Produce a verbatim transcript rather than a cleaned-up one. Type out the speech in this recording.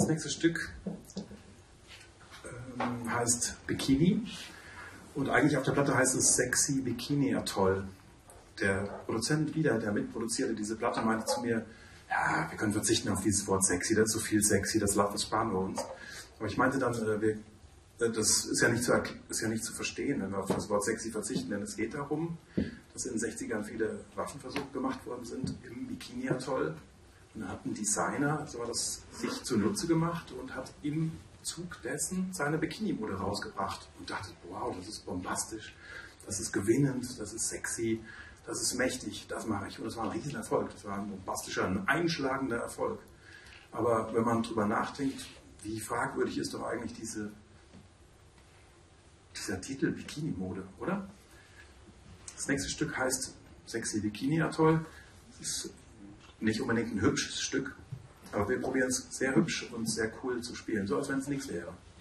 Das nächste Stück ähm, heißt Bikini und eigentlich auf der Platte heißt es Sexy Bikini Atoll. Der Produzent wieder, der mitproduzierte diese Platte, meinte zu mir, ja, wir können verzichten auf dieses Wort sexy, das ist so viel sexy, das, das sparen wir uns. Aber ich meinte dann, äh, wir, das ist ja, nicht zu, ist ja nicht zu verstehen, wenn wir auf das Wort sexy verzichten, denn es geht darum, dass in den sechzigern viele Waffenversuche gemacht worden sind im Bikini-Atoll. Und da hat ein Designer so das sich zunutze gemacht und hat im Zug dessen seine Bikini-Mode rausgebracht und dachte, wow, das ist bombastisch, das ist gewinnend, das ist sexy, das ist mächtig, das mache ich. Und das war ein riesen Erfolg, das war ein bombastischer, ein einschlagender Erfolg. Aber wenn man drüber nachdenkt, wie fragwürdig ist doch eigentlich diese, dieser Titel Bikini-Mode, oder? Das nächste Stück heißt Sexy Bikini Atoll. Es ist nicht unbedingt ein hübsches Stück, aber wir probieren es sehr hübsch und sehr cool zu spielen, so als wenn es nichts wäre.